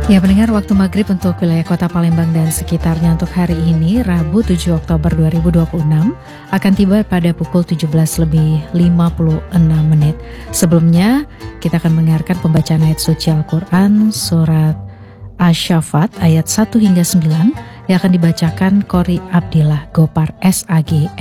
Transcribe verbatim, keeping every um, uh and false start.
Ya, pendengar, waktu maghrib untuk wilayah kota Palembang dan sekitarnya untuk hari ini, Rabu tujuh Oktober dua ribu dua puluh enam, akan tiba pada pukul tujuh belas lebih lima puluh enam menit. Sebelumnya, kita akan mendengarkan pembacaan ayat suci Al-Quran, surat Asy-Syaffat ayat satu hingga sembilan, yang akan dibacakan Qori Abdillah Gopar S A G